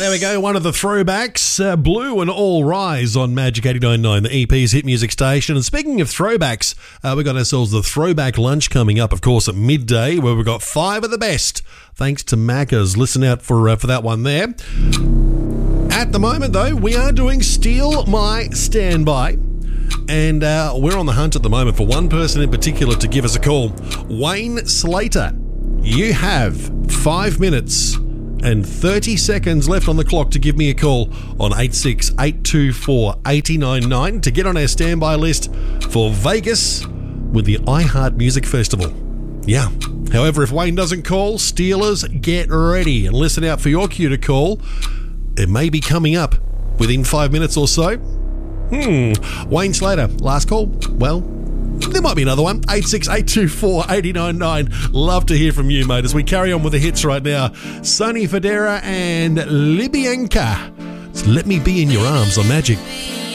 There we go, one of the throwbacks, Blue and All Rise on Magic 89.9, the EP's hit music station. And speaking of throwbacks, we got ourselves the throwback lunch coming up, of course, at midday, where we've got 5 of the best, thanks to Macca's. Listen out for that one there. At the moment, though, we are doing Steal My Standby. And we're on the hunt at the moment for one person in particular to give us a call. Wayne Slater, you have 5 minutes and 30 seconds left on the clock to give me a call on 86 824 899 to get on our standby list for Vegas with the iHeart Music Festival. Yeah. However, if Wayne doesn't call, Steelers, get ready and listen out for your cue to call. It may be coming up within 5 minutes or so. Wayne Slater, last call. Well, there might be another one. 86 824 899. Love to hear from you, mate, as we carry on with the hits right now. Sonny Fodera and Libyanka. Let Me Be in Your Arms on Magic.